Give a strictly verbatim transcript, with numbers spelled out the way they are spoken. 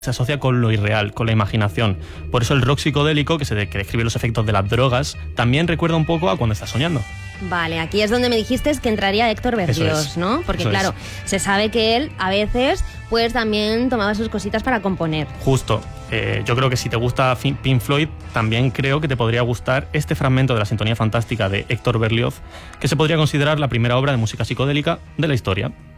se asocia con lo irreal, con la imaginación. Por eso el rock psicodélico, que, se de, que describe los efectos de las drogas, también recuerda un poco a cuando estás soñando. Vale, aquí es donde me dijiste que entraría Héctor Berlioz, es, ¿no? Porque eso claro, es. se sabe que él a veces pues también tomaba sus cositas para componer. Justo. Eh, yo creo que si te gusta Pink Floyd, también creo que te podría gustar este fragmento de la Sintonía Fantástica de Héctor Berlioz, que se podría considerar la primera obra de música psicodélica de la historia.